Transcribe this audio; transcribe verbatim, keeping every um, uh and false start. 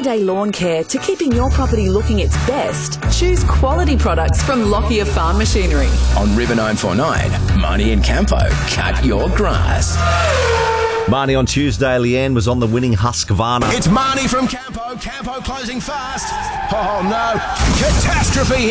everyday lawn care to keeping your property looking its best, choose quality products from Lockyer Farm Machinery. On River nine four nine, Marnie and Campo cut your grass. Marnie on Tuesday, Leanne was on the winning Husqvarna. It's Marnie from Campo. Campo closing fast. Oh no, catastrophe.